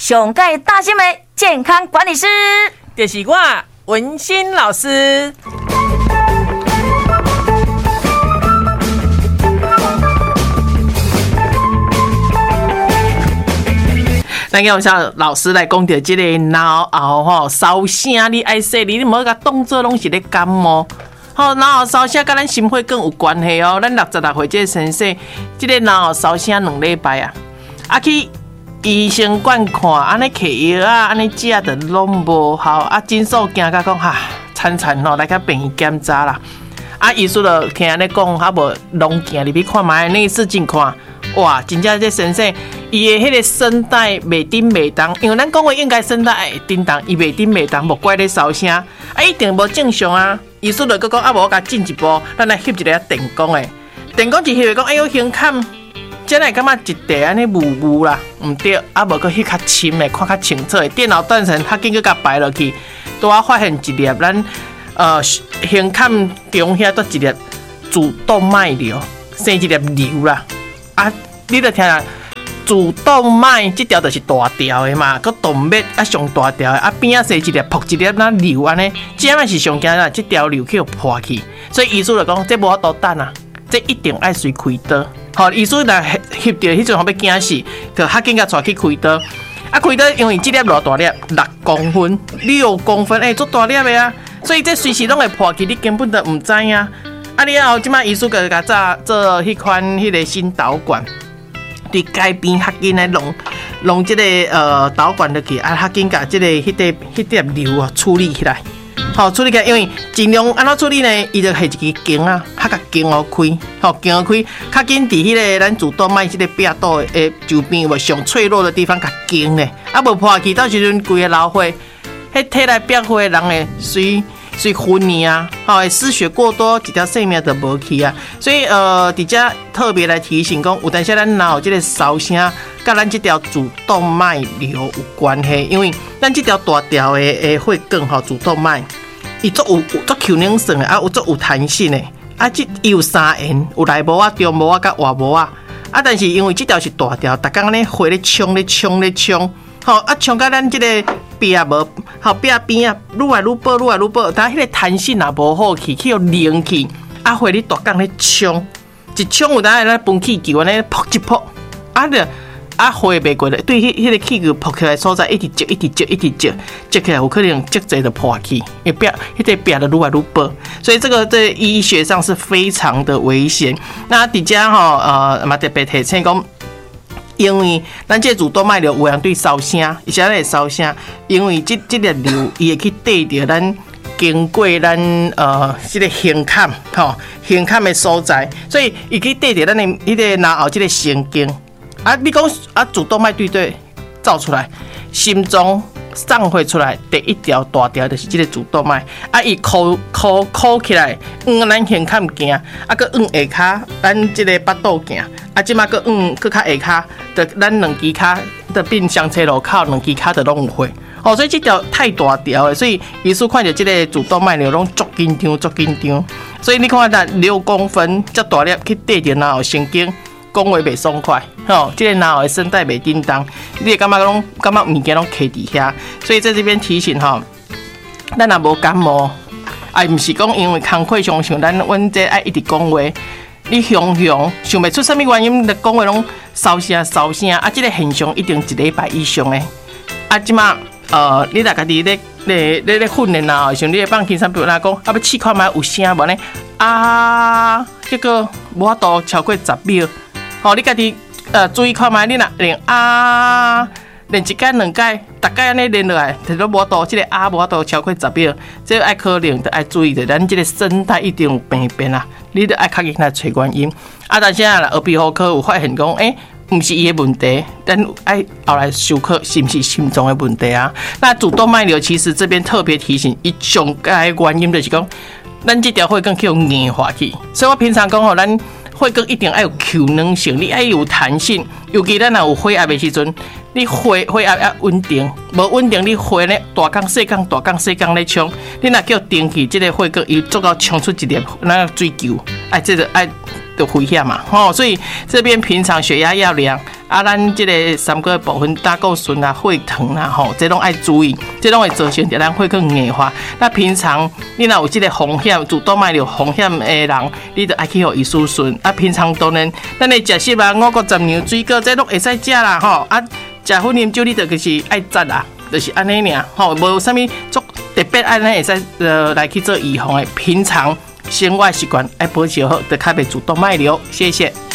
上届大新闻健康管理师， 就是我文心老师。咱今日老师来讲到这个脑后吼烧声，你爱说你莫甲当作拢是咧感冒。好，脑后烧声甲咱心血管有关系哦。咱66岁这个先生，这个脑后烧声2礼拜啊，去医生馆看，安尼摕药啊，安尼食的拢无效啊，诊所惊甲讲哈，惨吼，来甲病院检查啦。啊，医师就听安尼讲，啊无拢行入去看卖内视镜看。哇，真正这先生，伊的迄个声带袂顶袂动，因为咱讲话应该声带会叮当，伊袂顶袂动，无怪咧烧声，啊一定无正常啊。医师就讲，啊无我甲进一步，咱来翕一个电工诶，电工一翕讲，哎呦胸坎，真来感觉一地安尼雾雾啦，毋对，啊无搁翕较深诶，看较清楚诶，电脑断层较紧去甲摆落去，拄啊发现一粒咱胸坎中遐多一粒主动脉瘤，生一粒瘤啦。啊，你著听啦，主动脉这条就是大条的嘛，佮动脉啊上大条的，啊边仔生一粒破一粒那瘤安尼，这样是上惊啦，这条瘤去破去，所以医师就讲，这无法度等啊，这一定爱随开刀。好，医师来翕到迄阵，后要惊死，就较紧甲带去开刀。啊，开刀因为这粒偌大粒，6公分，6公分，足大粒的啊，所以这随时拢会破去，你根本就唔知啊。啊！了后，即摆医师个做迄款迄个新导管，伫改边较紧来弄即个导管落去，啊较紧甲即个迄粒瘤啊处理起来，好处理起来，因为尽量安怎处理呢？伊就下一支镜啊，较甲镜互开，好镜互开，较紧伫迄个咱主动脉即个壁肚的周边有无上脆弱的地方甲镜呢？啊无破去，到时阵规个老血，迄体内变化的人会随昏去啊，会失血过多，一条性命就无去啊。所以伫遮特别来提醒讲，有当时咱脑这个烧声，甲咱这条主动脉瘤有关系，因为咱这条大条的血管吼，主动脉，伊有球能算的，啊有有弹性的，啊伊有3缘，有内膜啊、中膜啊、甲外膜啊，啊但是因为这条是大条，逐工咧血咧冲，吼啊冲到咱这个。壁无好壁边啊，愈来愈薄，但迄个弹性也无好去，去凝去，啊，会你大工咧冲，一冲有当咱分气球安尼扑一扑，啊着啊血袂过来，对迄个气球扑起来所在一直接起来，有可能接着就破去，因为壁迄个壁就愈来愈薄，所以这个在医学上是非常的危险。那伫遮吼嘛特别提醒讲。因为咱这主动脉瘤有人对烧声，而且会烧声，因为这粒瘤伊会去对着咱经过咱这个胸坎吼，胸坎的所在，所以伊去对着咱的迄个脑后这个神经。啊，你讲啊，主动脉对造出来，心脏散发出来第一条大条就是这个主动脉，啊，伊箍起来，咱胸坎行，啊，搁下骹，咱这个腹肚行。啊，即马搁搁较下骹，就咱2支骹就变双车路口，2支骹就拢有血。哦，所以这条太大条的，所以医师看到这个主动脉瘤拢足紧张。所以你看咱6公分这大粒去对着脑后神经，讲话袂爽快，吼，这个脑后的声带袂叮当，你会感觉物件拢徛伫遐。所以在这边提醒吼，咱若无感冒，毋是讲因为工课上像阮这爱一直讲话。你想袂出啥物原因，就讲话拢烧声，啊！这个现象一定1礼拜以上诶。啊，即马你若家己咧训练啊，像你会放轻松，比如讲，啊要试看觅有声无呢？啊，结果无法度超过10秒。你家己注意看觅，你若连啊。练1届2届，大概安尼练落来，摕到无度，这个无法度超过10秒，这爱可能就爱注意的，咱这个声带一定有病变啊，你就爱较紧来找原因。啊，但是啊，耳鼻喉科有发现讲，不是伊的问题，但爱后来修科是不是心脏的问题啊？那主动脉瘤其实这边特别提醒，伊上该原因就是讲，咱这条血管去硬化去，所以我平常讲吼，咱血管一定要有球能性，你要有弹性，尤其咱若有血压的时阵。你血压要稳定，无稳定你血呢大缸细缸咧冲，你若叫电去，这个血管伊足够冲出一粒那水球，这个的危险嘛，所以这边平常血压要量，咱这个3个部分胆固醇啊、血糖啊，这拢爱注意，这拢会造成咱血更硬化。那平常你若有这个风险，主动脉瘤风险的人，你就爱去互医师询。平常当然，咱的食食啊，5谷杂粮、水果，这拢会使食啦，食粉啉酒你就是爱节啦，就是安尼尔，无有啥物足特别安尼会使来去做预防的。平常生活习惯爱保持好，就较袂主动脉瘤。谢谢。